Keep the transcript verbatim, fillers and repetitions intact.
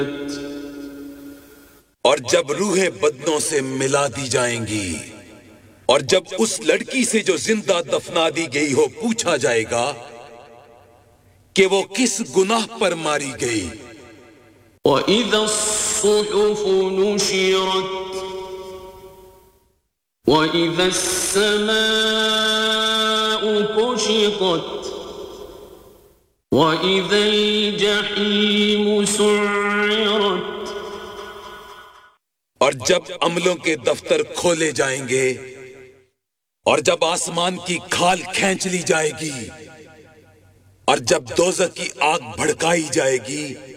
और जब रूहें बदनों से मिला दी जाएंगी और जब उस लड़की से जो जिंदा दफना दी गई हो पूछा जाएगा कि वो किस गुनाह पर मारी गई। وَإِذَا الصُّحُفُ نُشِرَتْ وَإِذَا السَّمَاءُ كُشِطَتْ وَإِذَا الْجَحِيمُ سُعِّرَتْ और जब अमलों के दफ्तर खोले जाएंगे और जब आसमान की खाल खींच ली जाएगी और जब दोज़ख की आग भड़काई जाएगी